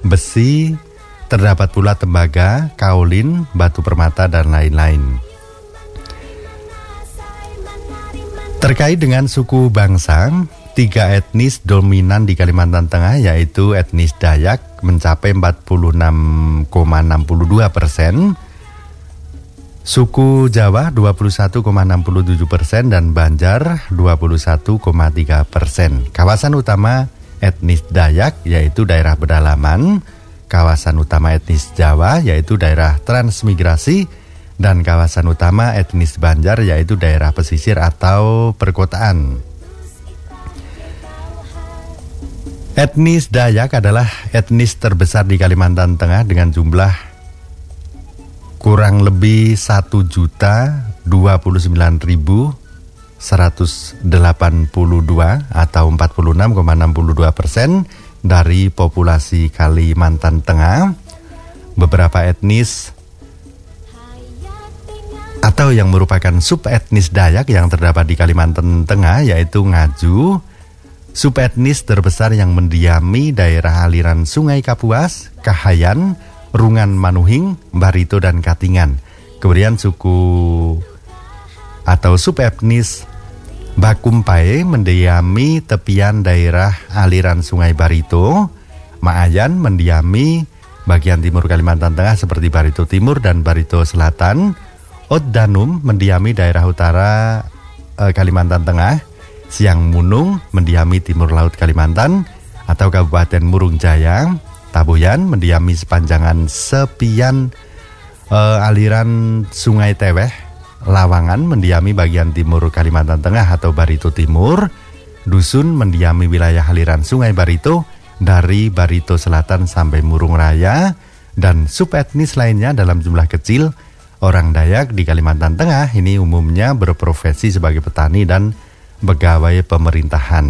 besi, terdapat pula tembaga, kaolin, batu permata, dan lain-lain. Terkait dengan suku bangsa, 3 etnis dominan di Kalimantan Tengah yaitu etnis Dayak mencapai 46,62%, suku Jawa 21,67% dan Banjar 21,3%. Kawasan utama etnis Dayak yaitu daerah pedalaman, kawasan utama etnis Jawa yaitu daerah transmigrasi, dan kawasan utama etnis Banjar yaitu daerah pesisir atau perkotaan. Etnis Dayak adalah etnis terbesar di Kalimantan Tengah dengan jumlah kurang lebih 1.029.182 atau 46,62% dari populasi Kalimantan Tengah. Beberapa etnis atau yang merupakan subetnis Dayak yang terdapat di Kalimantan Tengah yaitu Ngaju, subetnis terbesar yang mendiami daerah aliran Sungai Kapuas, Kahayan, Rungan Manuhing, Barito, dan Katingan. Kemudian suku atau subetnis Bakumpai mendiami tepian daerah aliran Sungai Barito. Maayan mendiami bagian timur Kalimantan Tengah seperti Barito Timur dan Barito Selatan. Oddanum mendiami daerah utara Kalimantan Tengah. Siang Munung mendiami timur laut Kalimantan atau Kabupaten Murung Jaya. Taboyan mendiami sepanjangan sepian aliran Sungai Teweh. Lawangan mendiami bagian timur Kalimantan Tengah atau Barito Timur. Dusun mendiami wilayah aliran Sungai Barito dari Barito Selatan sampai Murung Raya. Dan subetnis lainnya dalam jumlah kecil orang Dayak di Kalimantan Tengah ini umumnya berprofesi sebagai petani dan pegawai pemerintahan.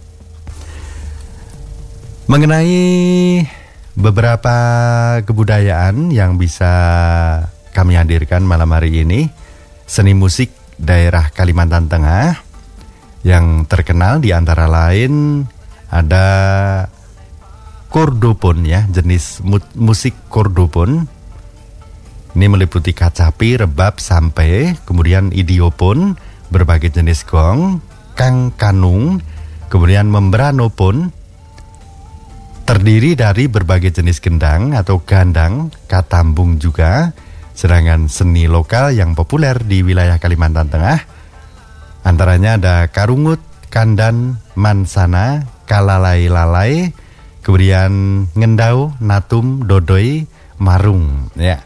Mengenai beberapa kebudayaan yang bisa kami hadirkan malam hari ini, seni musik daerah Kalimantan Tengah yang terkenal di antara lain ada kordopon ya, jenis musik kordopon. Ini meliputi kacapi, rebab, sampai, kemudian idiopon, berbagai jenis gong, kang kanung, kemudian membranopon, terdiri dari berbagai jenis gendang atau gandang, katambung juga. Sedangkan seni lokal yang populer di wilayah Kalimantan Tengah antaranya ada karungut, kandan, mansana, kalalai-lalai, kemudian ngendau, natum, dodoi, marung ya.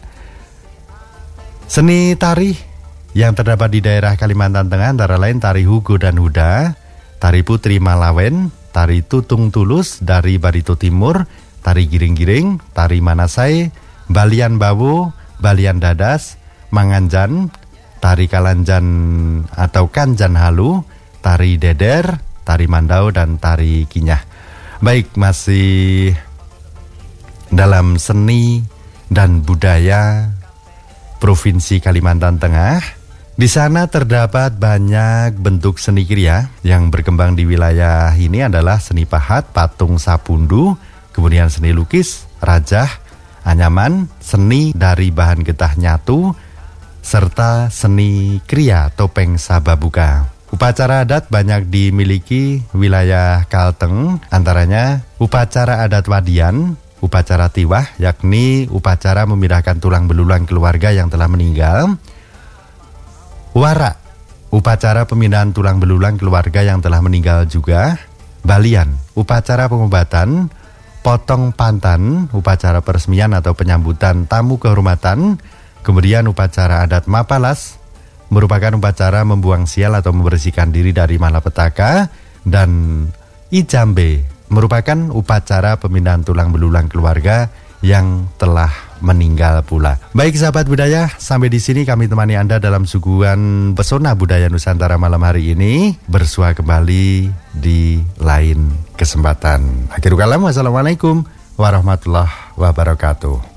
Seni tari yang terdapat di daerah Kalimantan Tengah antara lain tari Hugo dan Huda, tari Putri Malawen, tari Tutung Tulus dari Barito Timur, tari Giring-Giring, tari Manasai, Balian Bawo, Balian Dadas, Manganjan, tari Kalanjan atau Kanjan Halu, tari Deder, tari Mandau, dan tari Kinyah. Baik, masih dalam seni dan budaya Provinsi Kalimantan Tengah. Di sana terdapat banyak bentuk seni kriya yang berkembang di wilayah ini adalah seni pahat, patung sapundu, kemudian seni lukis, rajah, anyaman, seni dari bahan getah nyatu, serta seni kriya topeng sababuka. Upacara adat banyak dimiliki wilayah Kalteng, antaranya upacara adat Wadian, upacara tiwah, yakni upacara memindahkan tulang belulang keluarga yang telah meninggal. Wara, upacara pemindahan tulang belulang keluarga yang telah meninggal juga. Balian, upacara pengobatan. Potong pantan, upacara peresmian atau penyambutan tamu kehormatan. Kemudian upacara adat Mapalas, merupakan upacara membuang sial atau membersihkan diri dari malapetaka. Dan Ijambe, merupakan upacara pemindahan tulang belulang keluarga yang telah meninggal pula. Baik sahabat budaya, sampai di sini kami temani Anda dalam suguhan pesona budaya Nusantara malam hari ini. Bersua kembali di lain kesempatan. Akhirul kalam, wassalamualaikum warahmatullahi wabarakatuh.